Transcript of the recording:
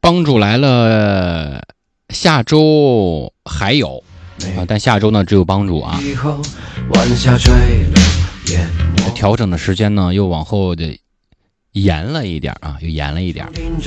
帮主来了，下周还有啊，但下周呢只有帮主啊。调整的时间呢又往后的延了一点啊，又延了一点。